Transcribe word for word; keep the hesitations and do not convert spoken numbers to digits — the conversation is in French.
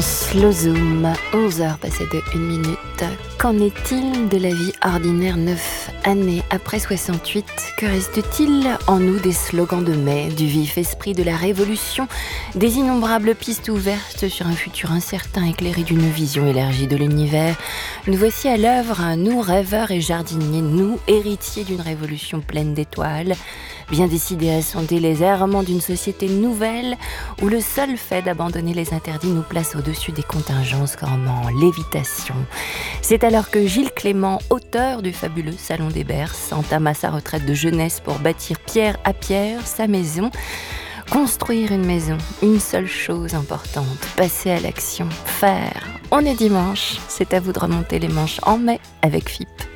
Slow Zoom, onze heures passées de une minute. Qu'en est-il de la vie ordinaire neuf années après soixante-huit? Que reste-t-il en nous des slogans de mai, du vif esprit de la révolution, des innombrables pistes ouvertes sur un futur incertain éclairé d'une vision élargie de l'univers? Nous voici à l'œuvre, nous rêveurs et jardiniers, nous héritiers d'une révolution pleine d'étoiles, bien décidés à sonder les errements d'une société nouvelle où le seul fait d'abandonner les interdits nous place au-dessus des contingences comme en lévitation. C'est alors que Gilles Clément, auteur du fabuleux Salon des Berces, entame à sa retraite de jeunesse pour bâtir pierre à pierre sa maison. Construire une maison, une seule chose importante, passer à l'action, faire. On est dimanche, c'est à vous de remonter les manches en mai avec F I P.